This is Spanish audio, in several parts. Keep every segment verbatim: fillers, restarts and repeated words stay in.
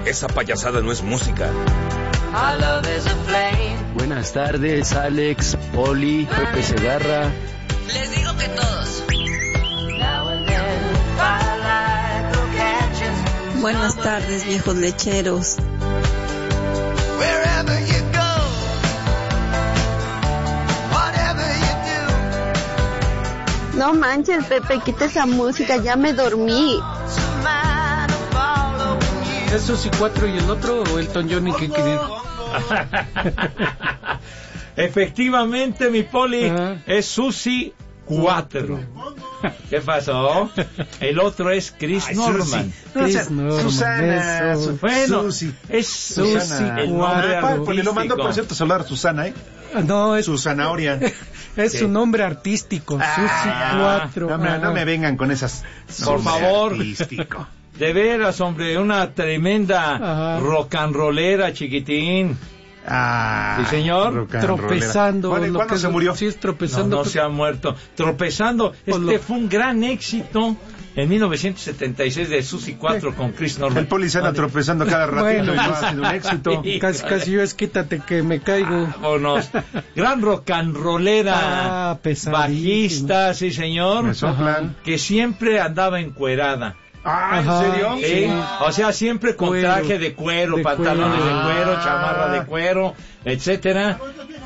esa payasada no es música. Buenas tardes, Alex, Poli, Pepe Segarra. Les digo que todos. Buenas tardes, viejos lecheros. No manches, Pepe, quita esa música, ya me dormí. ¿Es Susi cuatro y el otro o Elton John y qué quería? Efectivamente, mi Poli, Ajá. es Susi cuatro. ¿Qué pasó? El otro es Chris Ay, Norman. Chris o sea, Norman, Susana, eso. Su- Bueno, Susi. es Susi Susana, el nombre Ah, artístico. pues le lo mando, por cierto, saludar a Susana, ¿eh? Ah, No, es, Su zanahoria. es ¿Qué? su nombre artístico, Ah, Susi cuatro. No me, no me vengan con esas. Por nombre favor. artístico. De veras, hombre, una tremenda Ajá. rock and rollera, chiquitín. Ah, Sí, señor. rock and Tropezando. rollera. ¿Cuándo, lo ¿cuándo que se es- murió? Sí, es No, tropezando. no se ha muerto. Tropezando. Por Este lo- fue un gran éxito en mil novecientos setenta y seis de Susi cuatro con Chris Norman. El poli se anda Vale. tropezando cada ratito Bueno, y no pues, ha sido un éxito. Sí. Casi, casi yo es quítate que me caigo. Vámonos. Gran rock and rollera. Ah, pesadísimo. Bajista, sí señor. Me soplan. Que siempre andaba encuerada. Ah, ¿en Ajá. serio? Sí, o sea, siempre con Cuero. traje de cuero, De pantalones cuero. de cuero, Ah. chamarra de cuero, etcétera.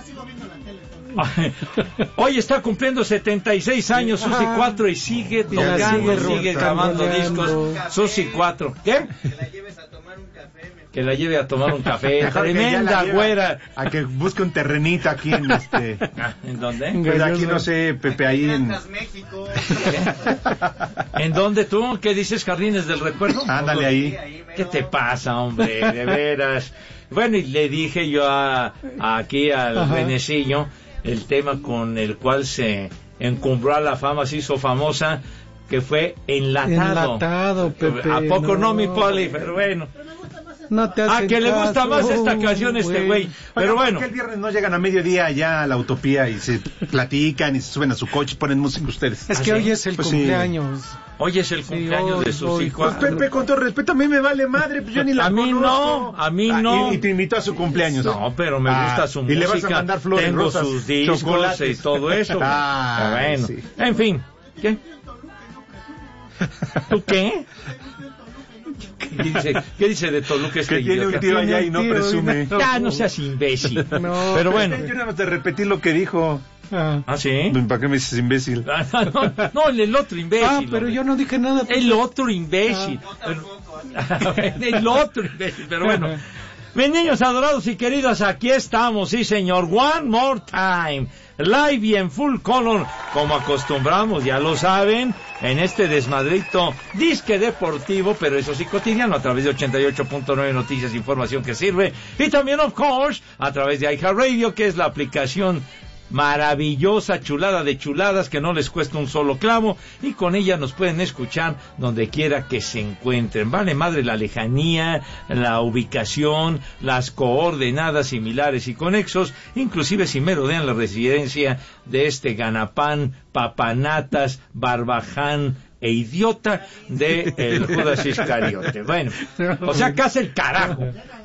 Hoy está cumpliendo setenta y seis años Susi Ah. cuatro y sigue Ya tocando, sigue sigue rock grabando and discos. rollando. Susi cuatro. ¿Qué? Que la lleve a tomar un café. Mejor que ya Tremenda la lleva güera. A que busque un terrenito aquí en este. Ah, ¿en dónde? Pues aquí no sé, Pepe, ahí en. ¿En dónde tú? ¿Qué dices, Jardines del Recuerdo? Ándale ahí. ¿Qué te pasa, hombre? De veras. Bueno, y le dije yo a, a aquí al Ajá. Renecillo el tema con el cual se encumbró a la fama, se hizo famosa, que fue Enlatado. Enlatado, Pepe. ¿A poco no, no. mi Poli? Pero bueno. No te Ah, hacen que le gusta caso, más esta canción a este güey. Pero Oigan, ¿por bueno. qué el viernes no llegan a mediodía allá a la Utopía y se platican y se suben a su coche y ponen música ustedes? Es ¿Ah, que sí? hoy es el Pues sí. cumpleaños. Hoy es el Sí, cumpleaños hoy, de sus hoy. hijos. Pues Pepe, con todo respeto, a mí me vale madre, pues yo ni la A mí conozco. no, a mí Ah, no. y, y te invitó a su cumpleaños. No, pero me Ah, gusta su y música. le vas a mandar flores, Tengo rosas, sus discos chocolates. y todo eso. Ah, bueno, sí. en fin. ¿Qué? ¿Tú qué? ¿Qué dice, ¿qué dice de Toluca este Que tiene un idiota? tío allá y un no tío, presume. no. Ya, no seas imbécil. No, Pero bueno. Yo nada más te repetí lo que dijo. Ah, ¿Ah, sí? ¿Para qué me dices imbécil? Ah, no, no, el otro imbécil. Ah, pero hombre. yo no dije nada. Pepe. El otro imbécil. Pero- el otro imbécil, pero bueno. Mis niños adorados y queridos, aquí estamos, sí señor, one more time, live y en full color, como acostumbramos, ya lo saben, en este desmadrito disque deportivo, pero eso sí cotidiano, a través de ochenta y ocho punto nueve Noticias, información que sirve, y también, of course, a través de iHeartRadio, que es la aplicación maravillosa, chulada de chuladas, que no les cuesta un solo clavo, y con ella nos pueden escuchar donde quiera que se encuentren. Vale madre la lejanía, la ubicación, las coordenadas similares y conexos, inclusive si merodean la residencia de este ganapán, papanatas, barbaján e idiota de el Judas Iscariote. Bueno, o sea, casi el carajo.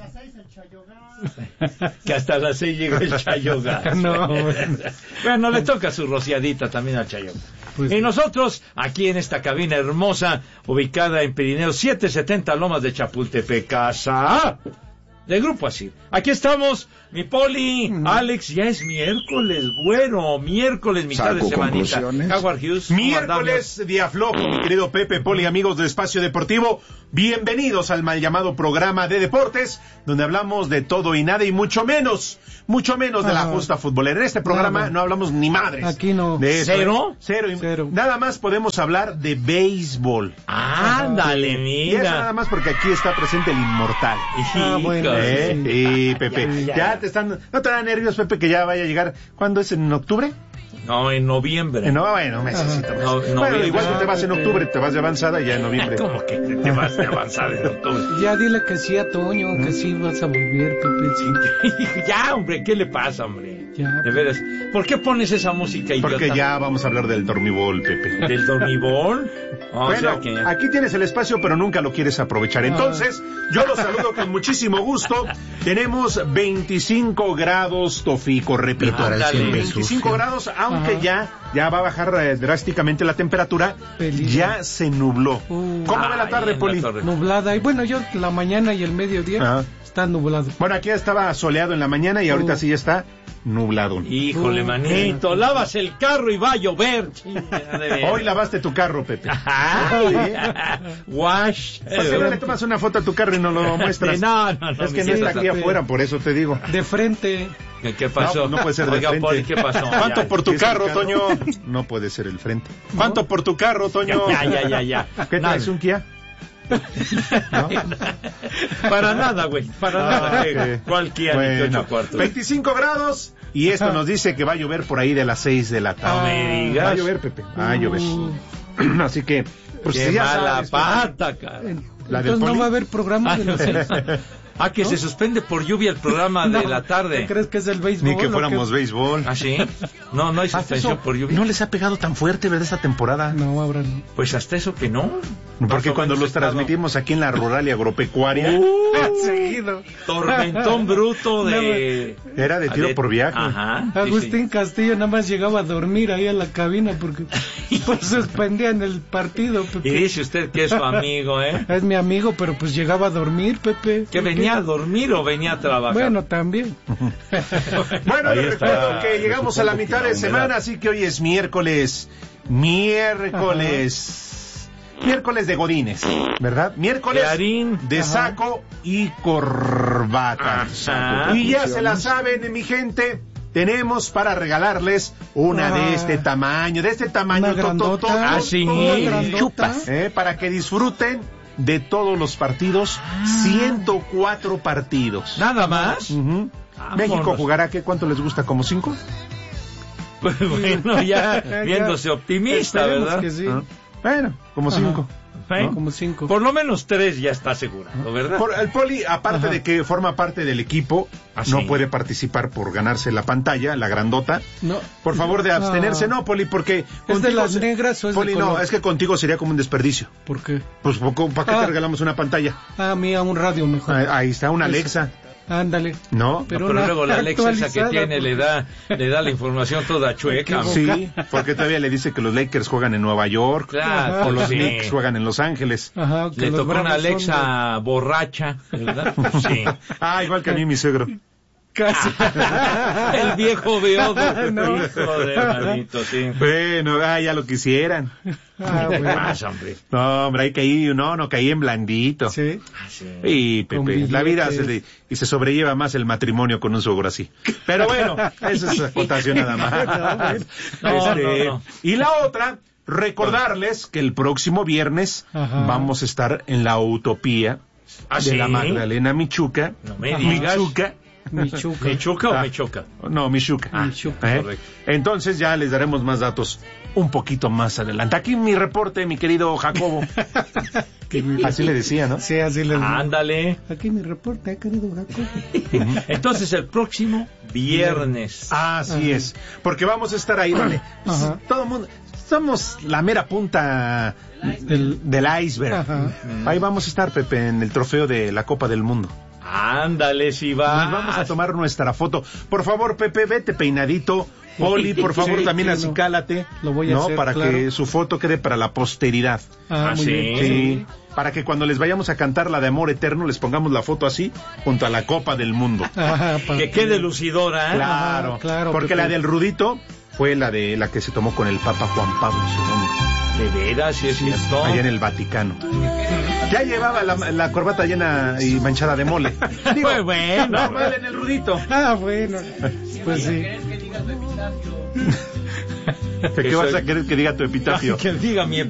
Que hasta las seis llega el Chayoga. No, bueno. Bueno, le toca su rociadita también al Chayoga. Pues y sí. nosotros, aquí en esta cabina hermosa, ubicada en Pirineo setecientos setenta Lomas de Chapultepec, casa del Grupo Asir. Aquí estamos, mi Poli, Alex, ya es miércoles, güero, miércoles, mitad Saco de semanita. conclusiones. Howard Hughes, ¿cómo Miércoles, día flojo, mi querido Pepe, Poli, amigos del Espacio Deportivo. Bienvenidos al mal llamado programa de deportes, donde hablamos de todo y nada y mucho menos, mucho menos de la Ah. justa futbolera. En este programa Nada. no hablamos ni madres. Aquí no. De eso, ¿Cero? ¿eh? Cero. y- Cero. Nada más podemos hablar de béisbol. Ándale, Y eso nada mira. más porque aquí está presente el inmortal. Ah, bueno. ¿Eh? sí. Y Pepe, Ya, ya, ya. te están, ¿no te da nervios, Pepe, que ya vaya a llegar? ¿Cuándo es? ¿En octubre? No, en noviembre. Eh, No, bueno, mesecito. No, bueno, noviembre. igual tú te vas en octubre, te vas de avanzada y ya en noviembre. ¿Cómo que te vas de avanzar en octubre? Ya dile que sí a Toño, que sí vas a volver, Pepe. Sí. Ya, hombre, ¿qué le pasa, hombre? Ya. De veras. ¿Por qué pones esa música idiota? Porque ya vamos a hablar del dormibol, Pepe. ¿Del dormibol? O bueno, sea que... aquí tienes el espacio, pero nunca lo quieres aprovechar. Entonces, yo los saludo con muchísimo gusto. Tenemos veinticinco grados, Tofico, repito. Ándale. veinticinco grados, aunque Ajá. ya, ya va a bajar eh, drásticamente la temperatura. Peligro. Ya se nubló. Uh. ¿Cómo ve la Ay, tarde, en la Poli? torre. Nublada. Y bueno, yo la mañana y el mediodía Ajá. está nublado. Bueno, aquí estaba soleado en la mañana y ahorita Uh. sí ya está nublado. Híjole, Uh, manito, qué- lavas el carro y va a llover. Chingada de veras. Hoy lavaste tu carro, Pepe. Ay, wash. ¿Por qué no le tomas una foto a tu carro y no lo muestras? No, no, no. Es que mi no está César. aquí afuera, por eso te digo. De frente. ¿Qué, qué pasó? No, no puede ser de Oiga, frente. Poli, ¿qué pasó? ¿Cuánto Ya, por tu ¿qué es el carro, carro? Toño? No puede ser el frente. ¿Cuánto por tu carro, Toño? Ya, ya, ya, ya. ¿Qué Nada. traes, un Kia? ¿No? Para nada, güey. Para Ah, nada. ok. Cualquier Bueno, veintiocho cuartos. veinticinco grados y esto Ah. nos dice que va a llover por ahí de las seis de la No tarde. me digas. Va a llover, Pepe. Va a llover. Uh, Así que, pues Qué si ya mala sabes, pata, cara. ¿La del entonces no Poli? va a haber programa de las seis. Ah, que ¿No? se suspende por lluvia el programa de No, la tarde. ¿Qué crees que es el béisbol? Ni que o fuéramos qué? béisbol. ¿Ah, sí? No, no hay Hasta suspensión eso por lluvia. no les ha pegado tan fuerte, ¿verdad? Esta temporada. No, ahora no. Pues hasta eso que no. Porque Más o cuando menos los estado- transmitimos aquí en la rural y agropecuaria, Uh, Seguido. tormentón bruto de... era de tiro por viaje. Ajá. sí, Agustín Castillo nada más llegaba a dormir ahí a la cabina porque pues suspendían el partido, sí. Y Pepe. dice usted que es su amigo, ¿eh? Es mi amigo, pero pues llegaba a dormir, Pepe. ¿Que venía a dormir o venía a trabajar? Bueno, también. Bueno, Ahí les está. recuerdo que llegamos a la Me mitad supongo de que la semana, humedad. así que hoy es miércoles. Miércoles. Miércoles de Godines, ¿verdad? Miércoles Clarín. de Ajá. saco y corbata. Ajá. Y ya se la saben, mi gente. Tenemos para regalarles una Ajá. de este tamaño, de este tamaño. Una grandota. Ah, sí. Una grandota. Chupas. Eh, para que disfruten de todos los partidos, ciento cuatro partidos. ¿Nada más? Ujú. Vámonos. México jugará, ¿qué? ¿Cuánto les gusta? ¿Como cinco? Pues bueno, ya Ya. viéndose optimista, Esperemos ¿verdad? que sí. ¿Ah? Bueno, como Ajá. cinco. ¿Eh? Como cinco. Por lo menos tres ya está asegurado, ¿verdad? Por, el Poli, aparte Ajá. de que forma parte del equipo, Ah, no sí. puede participar por ganarse la pantalla, la grandota. No. Por favor de abstenerse, Ah. no, Poli, porque... ¿Es de las se- negras o es de Poli, no, color? es que contigo sería como un desperdicio. ¿Por qué? Pues, poco- ¿para qué Ah. te regalamos una pantalla? Ah, mía, un radio mejor. Ahí, ahí está, una Eso. Alexa, Ándale. ¿no? No, Pero pero una luego la Alexa esa que actualizada, tiene le da, le da la información toda chueca. Equivocada. Sí, porque todavía le dice que los Lakers juegan en Nueva York, Claro, o los sí. Knicks juegan en Los Ángeles. Ajá, que Le los tocó una Bravos son Alexa borracha, ¿verdad? Sí. Ah, igual que a mí mi suegro. de- Casi. El viejo beodo. No. Hijo de maldito, sí. Bueno, ah, ya lo quisieran. Ah, ¿Qué bueno. pasa, hombre? No, hombre, ahí caí, no, no, caí en blandito. Sí. Y Con Pepe, la vida billetes. se le- y se sobrelleva más el matrimonio con un suegro así. Pero bueno, eso es acotación nada más. No, Este, no, no. Y la otra, recordarles que el próximo viernes Ajá. vamos a estar en la Utopía ¿Ah, de sí? la Magdalena Michuca. No me digas. Michuca. Michuca. ¿Me choca o Ah. me choca? No, Michuca. Ah, Michuca, ¿Eh? correcto. Entonces ya les daremos más datos un poquito más adelante. Aquí mi reporte, mi querido Jacobo. Así le decía, ¿no? Sí, así les digo. Ándale. Aquí mi reporte, querido Jacob. Entonces el próximo viernes. Así es. Porque vamos a estar ahí, dale. Ajá. Todo el mundo. Somos la mera punta del, del iceberg. Ajá. Ahí vamos a estar, Pepe, en el trofeo de la Copa del Mundo. Ándale, si va. Nos vamos a tomar nuestra foto. Por favor, Pepe, vete peinadito. Poli, por favor, Sí, también sí, así no. cálate. Lo voy a ¿no? hacer, Para claro. que su foto quede para la posteridad. Ah, Ah, muy sí. bien. Sí. Para que cuando les vayamos a cantar la de Amor Eterno, les pongamos la foto así, junto a la Copa del Mundo. Ajá, para Que quede lucidora, ¿eh? Claro, Ajá, claro, porque Pepe. la del Rudito fue la de la que se tomó con el Papa Juan Pablo segundo, De veras, si es cierto. allá en el Vaticano. Ya llevaba la, la corbata llena y manchada de mole. Digo, Pues bueno. no mal en el Rudito. Ah, bueno. Pues sí. ¿Qué vas a querer que diga tu epitafio? Que diga mi